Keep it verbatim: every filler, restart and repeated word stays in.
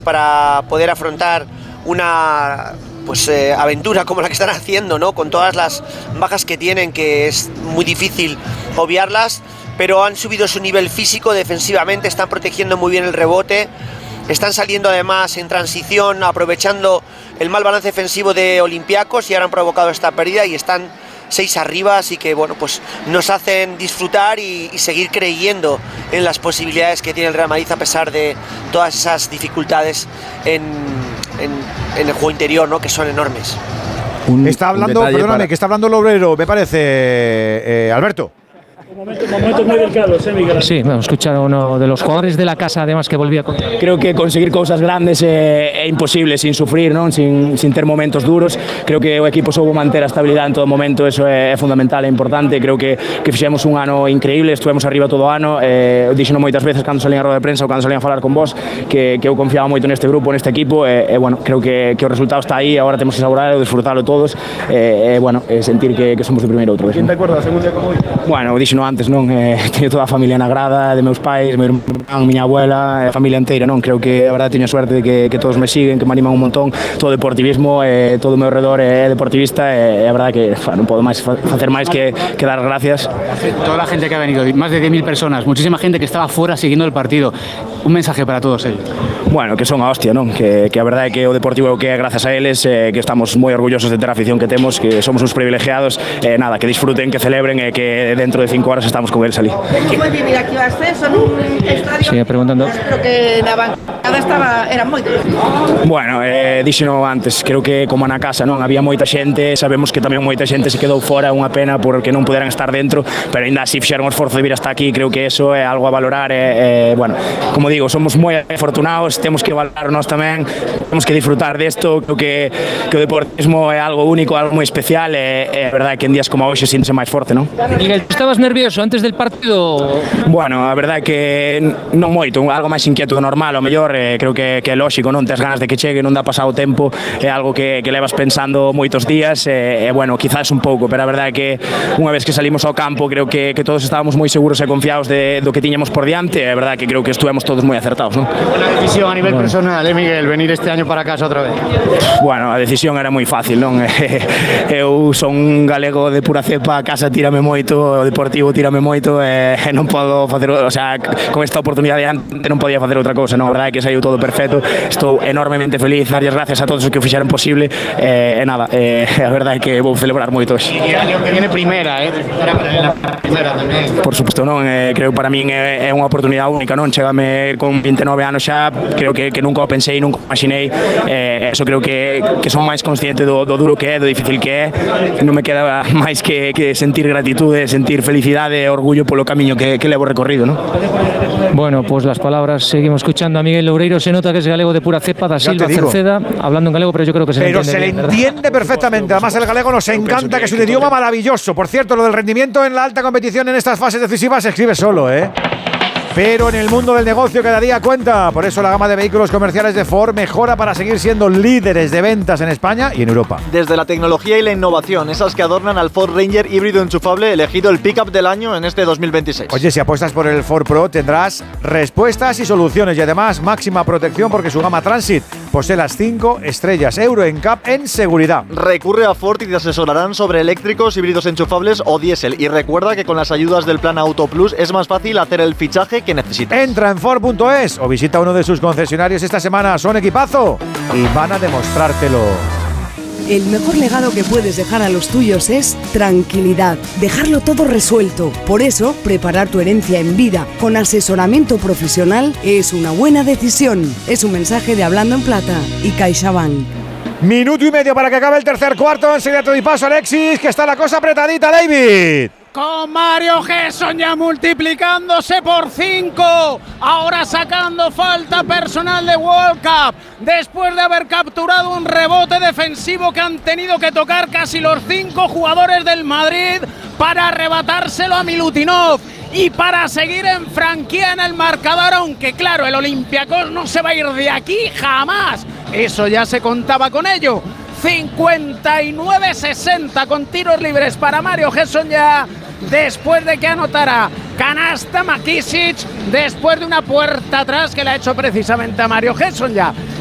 para poder afrontar una pues eh, aventura como la que están haciendo, ¿no? Con todas las bajas que tienen, que es muy difícil obviarlas, pero han subido su nivel físico defensivamente, están protegiendo muy bien el rebote, están saliendo además en transición, aprovechando el mal balance defensivo de Olympiacos, y ahora han provocado esta pérdida y están seis arriba, así que bueno, pues nos hacen disfrutar y, y seguir creyendo en las posibilidades que tiene el Real Madrid a pesar de todas esas dificultades en, en, en el juego interior, ¿no? Que son enormes. Un, está hablando, perdóname, para... que está hablando el obrero, me parece, eh, Alberto. Momentos, momentos muy delicados, ¿eh, Miguel? Sí, hemos escuchado a uno de los jugadores de la casa, además, que volvía con... Creo que conseguir cosas grandes é, é imposible sin sufrir, non? Sin, sin ter momentos duros. Creo que o equipo soubo manter a estabilidade en todo momento, eso é, é fundamental, é importante. Creo que, que fixemos un ano increíble, estuvemos arriba todo o ano. Eh, dixeno moitas veces cando salían a roda de prensa ou cando salían a falar con vos que, que eu confiaba moito neste grupo, neste equipo, e, eh, eh, bueno, creo que, que o resultado está aí, agora temos que saborearlo, disfrutarlo todos, e eh, eh, bueno, eh, sentir que, que somos o primeiro outro. ¿Quién te acuerdas un día como hoy? Bueno, dixeno antes, non? Eh, teño toda a familia na grada, de meus pais, meu irmán, miña abuela, a familia inteira, non? Creo que a verdade teño suerte de que, que todos me siguen, que me animan un montón, todo deportivismo, eh, todo o meu redor é deportivista, e eh, a verdade que fa, non podo máis facer máis que, que dar gracias. Toda la gente que ha venido, más de diez mil personas, muchísima gente que estaba fuera siguiendo el partido, un mensaje para todos ellos. Bueno, que son a hostia, non? Que, que a verdade é que o Deportivo é o que é gracias a eles, eh, que estamos moi orgullosos de ter a afición que temos, que somos uns privilegiados, eh, nada, que disfruten, que celebren, e eh, que dentro de cinco horas estamos con eles ali. Como é vivir aquí o ascenso nun estadio? Sigue preguntando. Pero que na bancada estaba, eran moitos. Bueno, eh, dixeno antes, creo que como na casa, non? Había moita xente, sabemos que tamén moita xente se quedou fora, unha pena porque non puderan estar dentro, pero ainda así fixeron o esforzo de vir hasta aquí, creo que eso é algo a valorar, e, eh, bueno, como digo, somos moi afortunados, temos que valorar nós tamén, temos que disfrutar desto, creo que, que o deportismo é algo único, algo moi especial, e é verdade que en días como hoxe síntese máis forte, non? Miguel, estabas nervioso antes del partido? Bueno, a verdade é que non moito, algo máis inquieto do normal, o mellor, eh, creo que, que é lógico, non tes ganas de que chegue, non dá pasado o tempo, é algo que, que levas pensando moitos días, e, e bueno, quizás un pouco, pero a verdade é que unha vez que salimos ao campo, creo que, que todos estábamos moi seguros e confiados de, do que tiñamos por diante, e a verdade é que creo que estuvemos todos moi acertados, non? Buena decisión a nivel bueno. personal, eh, Miguel, venir este año para casa outra vez. Bueno, a decisión era moi fácil, non? Eu son un galego de pura cepa, a casa tírame moito, o Deportivo tírame moito, e non podo facer, o sea, con esta oportunidade antes non podía facer outra cousa, non? A verdade é que saiu todo perfecto, estou enormemente feliz, darlles gracias a todos os que o fixeron posible, e, e nada, e, a verdade é que vou celebrar moito hoxe. E año que viene primeira, eh? Primeira tamén. Por suposto, non? Eh, creo que para min é, é unha oportunidade única, non? Chegame con vinte e nove anos xa, creo que, que nunca o pensei, nunca o imaginei, eh, eso creo que, que son máis consciente do, do duro que é, do difícil que é, non me queda máis que, que sentir gratitude, sentir felicidade e orgullo polo camiño que, que levo recorrido, ¿no? Bueno, pues las palabras, seguimos escuchando a Miguel Loureiro, se nota que es galego de pura cepa, da Silva Cerceda, hablando en galego, pero yo creo que se pero le entiende. Pero se le entiende bien, perfectamente, además el galego nos encanta, que es un idioma maravilloso. Por cierto, lo del rendimiento en la alta competición en estas fases decisivas se escribe solo, ¿eh? Pero en el mundo del negocio cada día cuenta. Por eso la gama de vehículos comerciales de Ford mejora para seguir siendo líderes de ventas en España y en Europa. Desde la tecnología y la innovación, esas que adornan al Ford Ranger híbrido enchufable, elegido el pickup del año en este dos mil veintiséis. Oye, si apuestas por el Ford Pro tendrás respuestas y soluciones, y además máxima protección porque su gama Transit posee las cinco estrellas Euro N C A P en seguridad. Recurre a Ford y te asesorarán sobre eléctricos, híbridos enchufables o diésel. Y recuerda que con las ayudas del plan Auto Plus es más fácil hacer el fichaje que necesitas. Entra en Ford punto es o visita uno de sus concesionarios esta semana. Son equipazo y van a demostrártelo. El mejor legado que puedes dejar a los tuyos es tranquilidad, dejarlo todo resuelto. Por eso, preparar tu herencia en vida con asesoramiento profesional es una buena decisión. Es un mensaje de Hablando en Plata y CaixaBank. Minuto y medio para que acabe el tercer cuarto. Enseguida te doy paso, Alexis, que está la cosa apretadita, David. Con Mario Gesson ya multiplicándose por cinco, ahora sacando falta personal de World Cup, después de haber capturado un rebote defensivo que han tenido que tocar casi los cinco jugadores del Madrid para arrebatárselo a Milutinov y para seguir en franquía en el marcador, aunque claro, el Olympiacos no se va a ir de aquí jamás, eso ya se contaba con ello. cincuenta y nueve sesenta con tiros libres para Mario Gesson ya, después de que anotara canasta McKissic después de una puerta atrás que le ha hecho precisamente a Mario Gerson ya.